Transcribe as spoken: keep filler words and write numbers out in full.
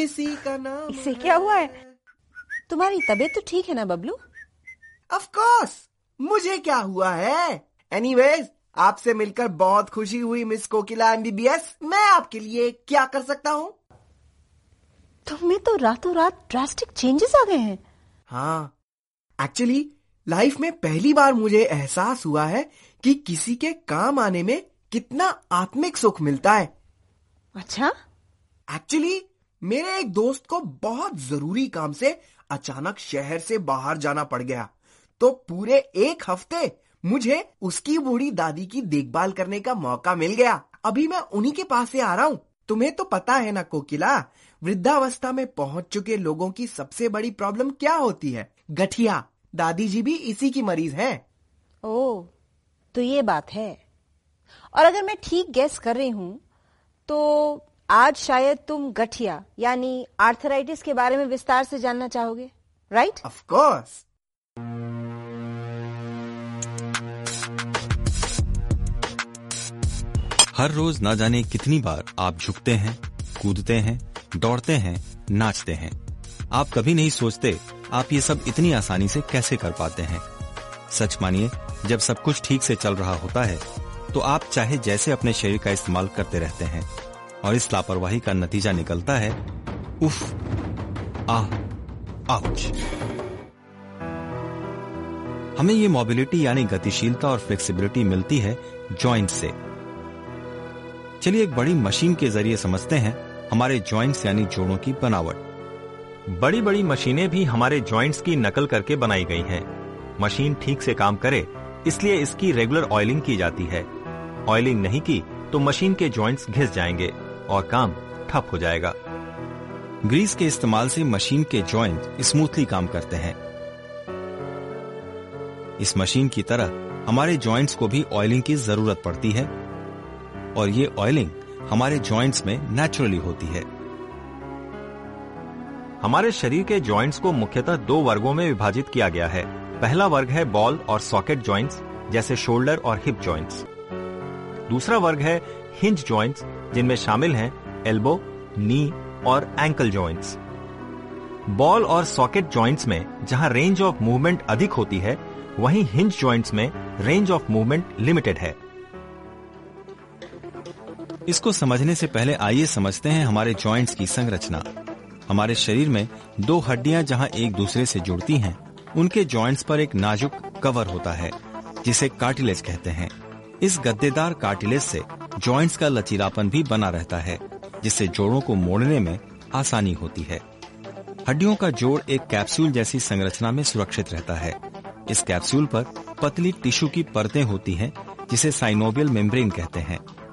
इसी का नाम। इसे क्या हुआ है? तुम्हारी तबीयत तो ठीक है ना बबलू? ऑफ कोर्स, मुझे क्या हुआ है? एनीवेज, आपसे मिलकर बहुत खुशी हुई मिस कोकिला एमबीबीएस। मैं आपके लिए क्या कर सकता हूँ? तुम्हें तो रातों रात ड्रास्टिक चेंजेस आ गए हैं। हाँ, एक्चुअली लाइफ में पहली बार मुझे एहसास हुआ है कि किसी के काम आने में कितना आत्मिक सुख मिलता है। अच्छा? एक्चुअली मेरे एक दोस्त को बहुत जरूरी काम से अचानक शहर से बाहर जाना पड़ गया, तो पूरे एक हफ्ते मुझे उसकी बूढ़ी दादी की देखभाल करने का मौका मिल गया। अभी मैं उन्हीं के पास से आ रहा हूँ। तुम्हें तो पता है ना कोकिला, वृद्धावस्था में पहुंच चुके लोगों की सबसे बड़ी प्रॉब्लम क्या होती है? गठिया। दादी जी भी इसी की मरीज हैं। ओह, तो ये बात है। और अगर मैं ठीक गेस कर रही हूं तो आज शायद तुम गठिया यानी आर्थराइटिस के बारे में विस्तार से जानना चाहोगे, राइट? Of course. हर रोज ना जाने कितनी बार आप झुकते हैं, कूदते हैं, दौड़ते हैं, नाचते हैं। आप कभी नहीं सोचते आप ये सब इतनी आसानी से कैसे कर पाते हैं। सच मानिए, जब सब कुछ ठीक से चल रहा होता है तो आप चाहे जैसे अपने शरीर का इस्तेमाल करते रहते हैं और इस लापरवाही का नतीजा निकलता है उफ, आह, आउच। हमें ये मोबिलिटी यानी गतिशीलता और फ्लेक्सिबिलिटी मिलती है जॉइंट से। चलिए एक बड़ी मशीन के जरिए समझते हैं हमारे जॉइंट्स यानी जोड़ों की बनावट। बड़ी बड़ी मशीनें भी हमारे जॉइंट्स की नकल करके बनाई गई हैं। मशीन ठीक से काम करे इसलिए इसकी रेगुलर ऑयलिंग की जाती है। ऑयलिंग नहीं की तो मशीन के जॉइंट्स घिस जाएंगे और काम ठप हो जाएगा। ग्रीस के इस्तेमाल से मशीन के जॉइंट स्मूथली काम करते हैं। इस मशीन की तरह हमारे जॉइंट्स को भी ऑयलिंग की जरूरत पड़ती है और ये ऑयलिंग हमारे जॉइंट्स में नेचुरली होती है। हमारे शरीर के जॉइंट्स को मुख्यतः दो वर्गों में विभाजित किया गया है। पहला वर्ग है बॉल और सॉकेट जॉइंट्स, जैसे शोल्डर और हिप जॉइंट्स। दूसरा वर्ग है हिंज जॉइंट्स, जिनमें शामिल हैं एल्बो, नी और एंकल जॉइंट्स। बॉल और सॉकेट जॉइंट्स में जहां रेंज ऑफ मूवमेंट अधिक होती है, वहीं हिंज जॉइंट्स में रेंज ऑफ मूवमेंट लिमिटेड है। इसको समझने से पहले आइए समझते हैं हमारे जॉइंट्स की संरचना। हमारे शरीर में दो हड्डियां जहां एक दूसरे से जुड़ती हैं, उनके जॉइंट्स पर एक नाजुक कवर होता है जिसे कार्टिलेज कहते हैं। इस गद्देदार कार्टिलेज से जॉइंट्स का लचीलापन भी बना रहता है, जिससे जोड़ों को मोड़ने में आसानी होती है। हड्डियों का जोड़ एक कैप्सूल जैसी संरचना में सुरक्षित रहता है। इस कैप्सूल पर पतली टिश्यू की परतें होती हैं, जिसे साइनोवियल मेम्ब्रेन कहते हैं।